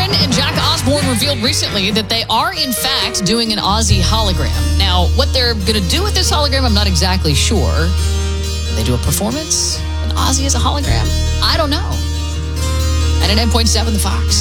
Sheeran and Jack Osbourne revealed recently that they are, in fact, doing an Ozzy hologram. Now, what they're going to do with this hologram, I'm not exactly sure. They do a performance with Ozzy as a hologram? I don't know. 99.7 The Fox.